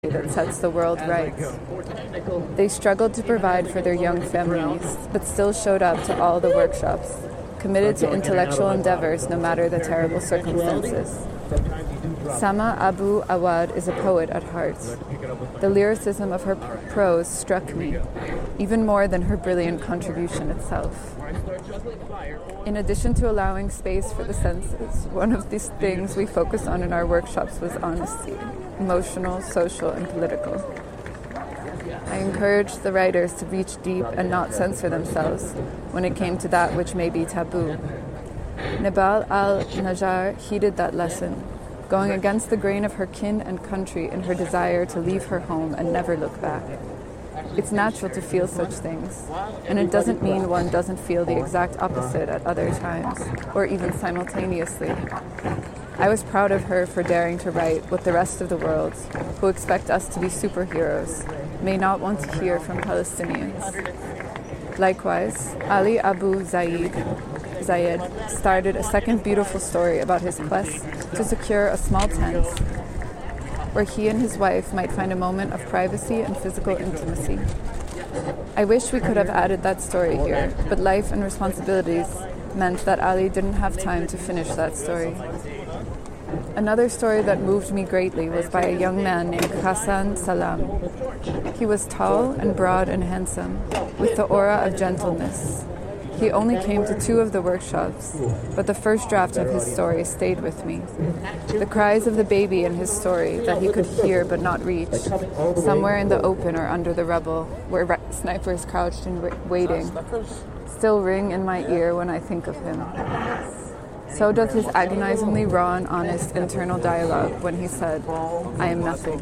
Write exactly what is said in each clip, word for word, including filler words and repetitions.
that sets the world right. They struggled to provide for their young families, but still showed up to all the workshops, committed to intellectual endeavors no matter the terrible circumstances. Sama Abu Awad is a poet at heart. The lyricism of her prose struck me, even more than her brilliant contribution itself. In addition to allowing space for the senses, one of these things we focused on in our workshops was honesty, emotional, social, and political. I encouraged the writers to reach deep and not censor themselves when it came to that which may be taboo. Nabal al-Najjar heeded that lesson, going against the grain of her kin and country in her desire to leave her home and never look back. It's natural to feel such things, and it doesn't mean one doesn't feel the exact opposite at other times, or even simultaneously. I was proud of her for daring to write what the rest of the world, who expect us to be superheroes, may not want to hear from Palestinians. Likewise, Ali Abu Zaid Zayed started a second beautiful story about his quest to secure a small tent where he and his wife might find a moment of privacy and physical intimacy. I wish we could have added that story here, but life and responsibilities meant that Ali didn't have time to finish that story. Another story that moved me greatly was by a young man named Hassan Salam. He was tall and broad and handsome, with the aura of gentleness. He only came to two of the workshops, but the first draft of his story stayed with me. The cries of the baby in his story that he could hear but not reach, somewhere in the open or under the rubble, where ra- snipers crouched and ra- waiting, still ring in my ear when I think of him. So does his agonizingly raw and honest internal dialogue when he said, "I am nothing."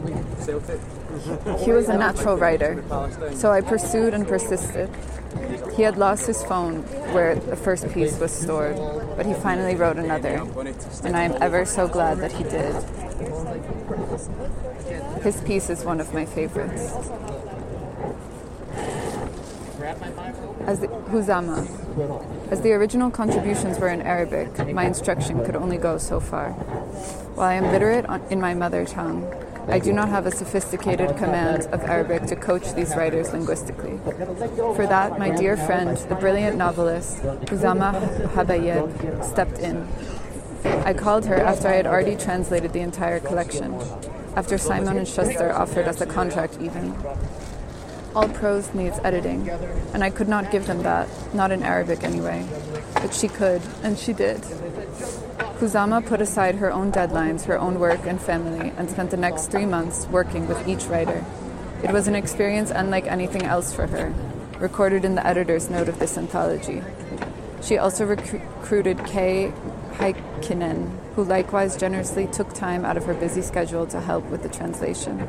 He was a natural writer, so I pursued and persisted. He had lost his phone where the first piece was stored, but he finally wrote another, and I am ever so glad that he did. His piece is one of my favorites. As the, Huzama. As the original contributions were in Arabic, my instruction could only go so far. While I am literate on, in my mother tongue, I do not have a sophisticated command of Arabic to coach these writers linguistically. For that, my dear friend, the brilliant novelist Huzama Habayeb, stepped in. I called her after I had already translated the entire collection, after Simon and Schuster offered us a contract even. All prose needs editing, and I could not give them that, not in Arabic anyway. But she could, and she did. Huzama put aside her own deadlines, her own work and family, and spent the next three months working with each writer. It was an experience unlike anything else for her, recorded in the editor's note of this anthology. She also rec- recruited Kay Heikkinen, who likewise generously took time out of her busy schedule to help with the translation.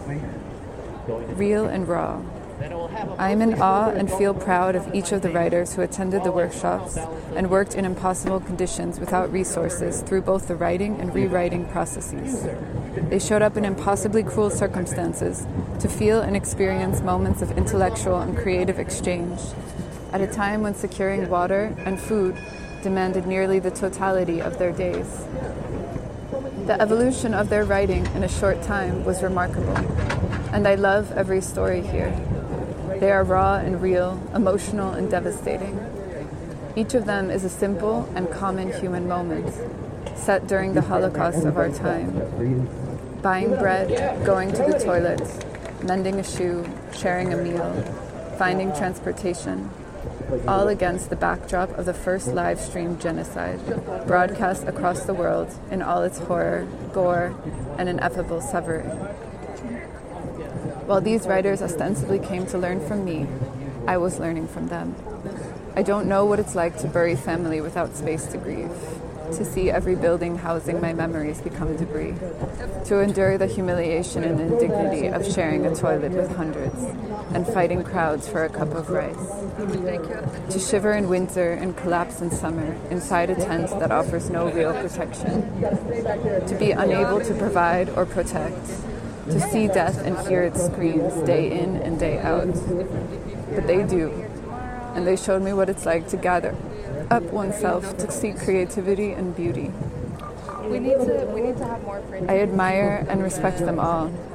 Real and raw. I am in awe and feel proud of each of the writers who attended the workshops and worked in impossible conditions without resources through both the writing and rewriting processes. They showed up in impossibly cruel circumstances to feel and experience moments of intellectual and creative exchange at a time when securing water and food demanded nearly the totality of their days. The evolution of their writing in a short time was remarkable, and I love every story here. They are raw and real, emotional and devastating. Each of them is a simple and common human moment, set during the Holocaust of our time. Buying bread, going to the toilet, mending a shoe, sharing a meal, finding transportation, all against the backdrop of the first live-streamed genocide, broadcast across the world in all its horror, gore, and ineffable suffering. While these writers ostensibly came to learn from me, I was learning from them. I don't know what it's like to bury family without space to grieve, to see every building housing my memories become debris, to endure the humiliation and indignity of sharing a toilet with hundreds and fighting crowds for a cup of rice, to shiver in winter and collapse in summer inside a tent that offers no real protection, to be unable to provide or protect, to see death and hear its screams day in and day out. But they do, and they showed me what it's like to gather up oneself to seek creativity and beauty. We need to we need to have more print. I admire and respect them all,